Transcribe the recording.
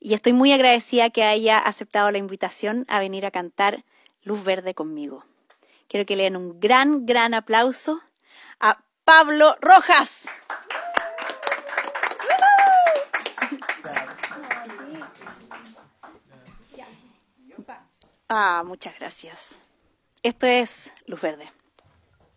y estoy muy agradecida que haya aceptado la invitación a venir a cantar Luz Verde conmigo. Quiero que le den un gran, gran aplauso a Pablo Rojas. Muchas gracias. Esto es Luz Verde.